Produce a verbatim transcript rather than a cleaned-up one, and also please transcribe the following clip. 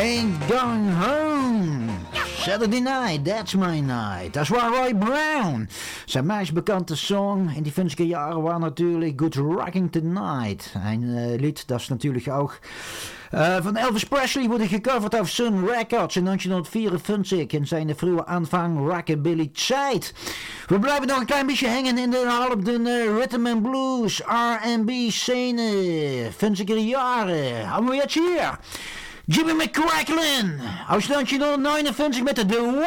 Ain't going home. Saturday night, that's my night. Dat is waar Roy Brown. Zijn meest bekende song in die vijftiger jaren was natuurlijk Good Rocking Tonight. Een uh, lied dat is natuurlijk ook uh, van Elvis Presley wordt gecoverd op Sun Records in negentien vierenvijftig in zijn vroege aanvang rockabilly tijd. We blijven nog een klein beetje hangen in de half de uh, rhythm and blues, R en B scene, vijftiger jaren. Hebben we het hier? Jimmy McCracklin, uit negentien negenenvijftig met de The